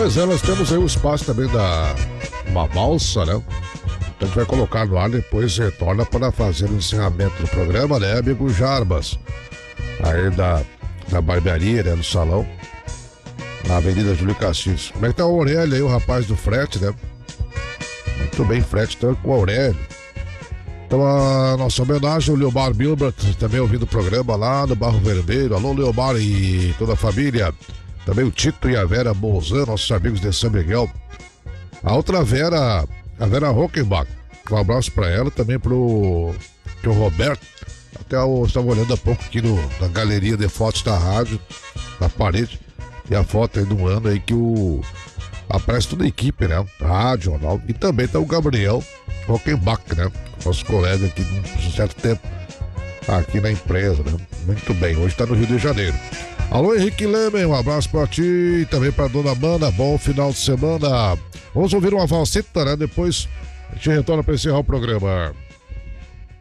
Pois é, nós temos aí o espaço também da uma balsa, né? Então a gente vai colocar no ar, depois retorna para fazer o encerramento do programa, né, amigo Jarbas? Aí da barbearia, né, no salão, na Avenida Júlio Castilhos. Como é que tá o Aurélio aí, o rapaz do frete, né? Muito bem, frete tá com o Aurélio. Então a nossa homenagem ao Leomar Milbert, também ouvindo o programa lá no Barro Vermelho. Alô, Leomar e toda a família. Também o Tito e a Vera Bolzan, nossos amigos de São Miguel. A outra Vera, a Vera Rockenbach. Um abraço pra ela, também pro Roberto. Até eu estava olhando há pouco aqui na galeria de fotos da rádio, na parede. E a foto aí do ano aí que aparece toda a equipe, né? Rádio, jornal. E também tá o Gabriel Rockenbach, né? Nosso colega aqui de um certo tempo aqui na empresa, né? Muito bem, hoje tá no Rio de Janeiro. Alô, Henrique Lemen, um abraço pra ti e também pra dona Mana, bom final de semana. Vamos ouvir uma valseta, né? Depois a gente retorna pra encerrar o programa.